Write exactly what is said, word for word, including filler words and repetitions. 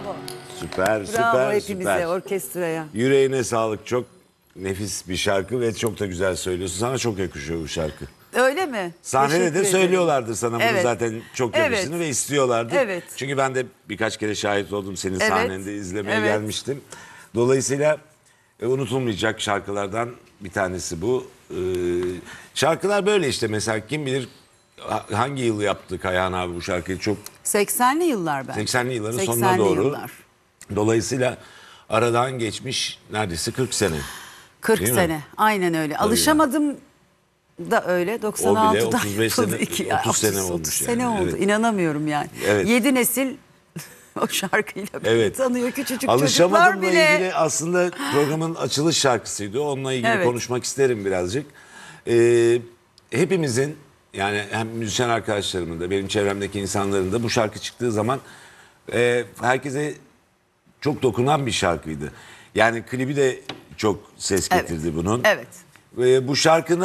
Bravo. Süper, Bravo süper, hepimize, süper. orkestraya. Yüreğine sağlık. Çok nefis bir şarkı ve çok da güzel söylüyorsun. Sana çok yakışıyor bu şarkı. Öyle mi? Sahnede Teşekkür de ederim. söylüyorlardır sana bunu Evet. zaten çok yakıştığını Evet. ve istiyorlardır. Evet. Çünkü ben de birkaç kere şahit oldum, senin Evet. sahnende izlemeye Evet. gelmiştim. Dolayısıyla e, unutulmayacak şarkılardan bir tanesi bu. Ee, şarkılar böyle işte, mesela kim bilir ha- hangi yıl yaptı Kayhan abi bu şarkıyı, çok seksenli yıllar ben. seksenli yılların sonuna seksenli doğru. yıllar. Dolayısıyla aradan geçmiş neredeyse kırk sene. kırk Değil mi? sene. Aynen öyle. Alışamadım da öyle. doksan altıda otuz beş yapıldı. sene, İki- otuz sene otuz olmuş sene yani. oldu. Evet. İnanamıyorum yani. Evet. Yedi nesil o şarkıyla beni Evet. tanıyor. Küçücük çocuklar Alışamadımla bile. ilgili aslında programın açılış şarkısıydı. Onunla ilgili Evet. konuşmak isterim birazcık. Ee, hepimizin, yani hem müzisyen arkadaşlarımın da benim çevremdeki insanların da bu şarkı çıktığı zaman e, herkese çok dokunan bir şarkıydı. Yani klibi de çok ses Evet. getirdi bunun. Evet. Ve bu şarkının